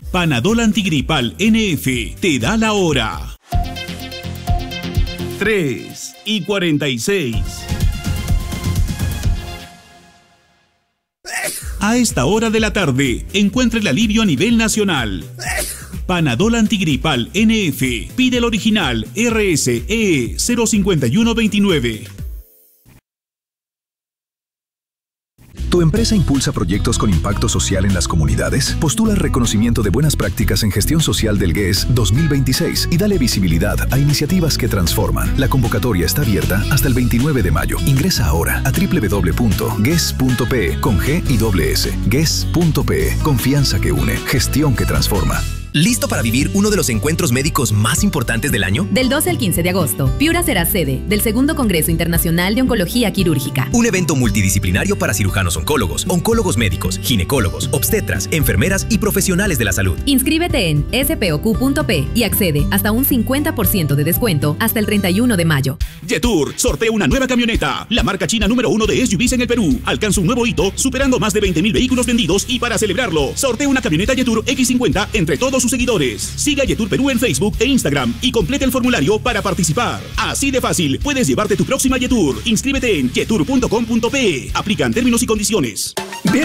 Panadol Antigripal NF te da la hora. 3:46. A esta hora de la tarde, encuentre el alivio a nivel nacional. Panadol Antigripal NF. Pide el original RSE 05129. ¿Tu empresa impulsa proyectos con impacto social en las comunidades? Postula el reconocimiento de buenas prácticas en gestión social del GES 2026 y dale visibilidad a iniciativas que transforman. La convocatoria está abierta hasta el 29 de mayo. Ingresa ahora a www.ges.pe con G y doble S. GES.pe. Confianza que une. Gestión que transforma. ¿Listo para vivir uno de los encuentros médicos más importantes del año? Del 12 al 15 de agosto, Piura será sede del segundo Congreso Internacional de Oncología Quirúrgica. Un evento multidisciplinario para cirujanos oncólogos, oncólogos médicos, ginecólogos, obstetras, enfermeras y profesionales de la salud. Inscríbete en spoq.p y accede hasta un 50% de descuento hasta el 31 de mayo. Jetour sortea una nueva camioneta. La marca china número 1 de SUVs en el Perú alcanza un nuevo hito, superando más de 20.000 vehículos vendidos, y para celebrarlo, sortea una camioneta Jetour X50 entre todos sus seguidores. Siga Jetour Perú en Facebook e Instagram y complete el formulario para participar. Así de fácil, puedes llevarte tu próxima Jetour. Inscríbete en jetour.com.pe. Aplican términos y condiciones.